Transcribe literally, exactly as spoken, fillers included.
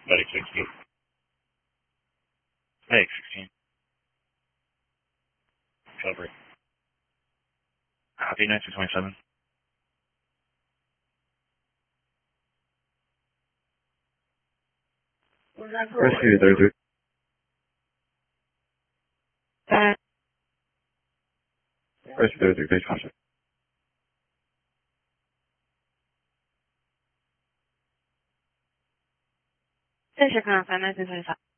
Medic sixteen. Medic sixteen. Recovery. Copy nine two twenty-seven. Rescue thirty-three. Rescue thirty-three, page contact. Thanks for calling five nine two five.